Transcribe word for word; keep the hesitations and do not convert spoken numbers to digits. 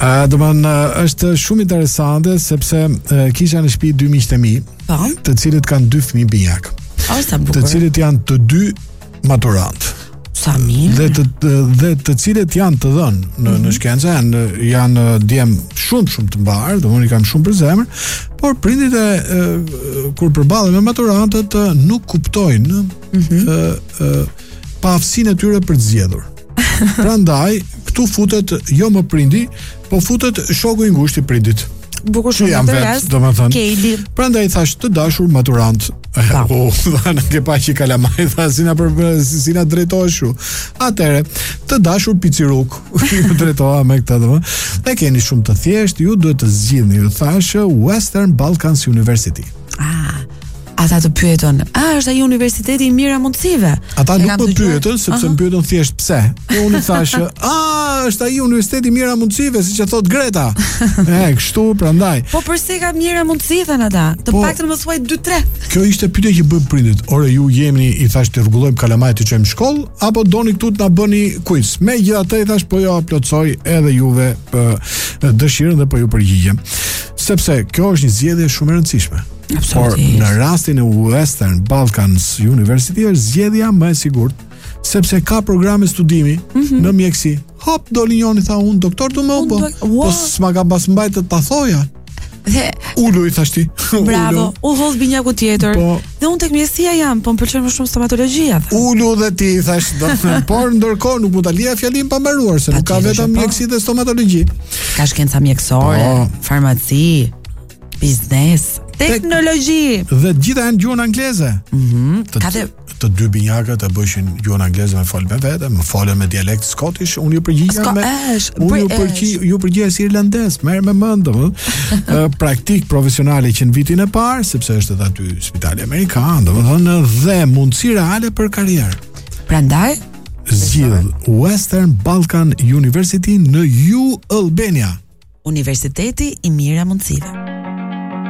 Uh, do të thonë është shumë interesante sepse uh, kisha në shtëpi dy miq të mi, po, të cilët kanë dy fëmijë binjak. O, sa bukur. Të cilët janë të dy maturant. Sa mirë. Dhe të, të dhe të cilët janë të dhënë në mm-hmm. në shkencë, janë janë djem shumë shumë të mbar, domethënë i kanë shumë për zemër, por prindit e, e kur përballen me maturantët nuk kuptojnë mm-hmm. e, e, paaftësinë e tyre për të zgjedhur. Prandaj këtu futet jo më prindi, po futet shoku i ngushtë i prindit. Bukur shumë jam vet, domethënë. Kejli. Prandaj thash të dashur maturant. Po, në ke pa që kalamaj, tha, si na, për, si na drejtohesh shu. Atere, të dashur piciruk, ju drejtoha me këta dhe më. Ne keni shumë të thjesht, ju duhet të zgjidhni, ju thashë Western Balkans University. Ah, ata të pyetën, a është ai universiteti i mira mundësive? Ata nuk më pyetën, sepse uh-huh. më pyetën thjesht pse. Unë thashë, a është ai universiteti i mira mundësive, siç e thot Greta. E, kështu prandaj. Po përse ka mira mundësi thënë ata? Të po, paktën më thuaj dy tre. Kjo ishte pyetje që bën prindit. Ore ju jemi, i thash, të rregullojmë kalamajt të çojmë shkollë apo doni këtu të na bëni quiz? Megjithatë i thash, po jo, plotsoj edhe juve për dëshirën dhe po ju përgjigjem. Sepse kjo është një zgjedhje shumë e rëndësishme. Por në rastin e Western Balkans University është zgjedhja më e sigurt, sepse ka programe studimi mm-hmm. në mjeksi. Hop, doli njëri tha unë doktor të më po. Po s'ma ka pas mbajtë ta thoja. Dhe ulu i thashti. Bravo, u hodh binjaku tjetër. Po, dhe unë tek mjekësia jam, po më pëlqen më shumë stomatologjia. Ulu dhe ti thash, do, por ndërkohë nuk mund ta lija fjalin pa mbaruar, se nuk ka vetëm mjeksi dhe stomatologji. Ka shkenca mjekësore, po, farmaci, biznes, teknologji. Dhe gjitha janë gjuhën angleze. Mhm. Të, Ka dhe të dy binjakët e bëshin gjuhën angleze me folë me vete, më folën me dialekt Scottish, unë ju përgjigja me unë ju përgjigja ju përgjigja si irlandez, merr me mend, domethënë, praktik profesionale që në vitin e parë, sepse është edhe aty spitali amerikan, domethënë, dhe mundësi reale për karrierë. Prandaj zgjidh Western Balkan University në U Albania. Universiteti i mira mundësive.